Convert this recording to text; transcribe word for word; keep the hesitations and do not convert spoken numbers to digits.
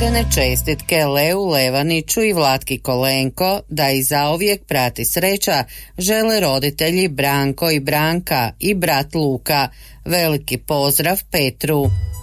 rođendane čestitke Leu Levaniću i Vlatki Kolenko, da i zauvijek prati sreća, žele roditelji Branko i Branka i brat Luka. Veliki pozdrav Petru.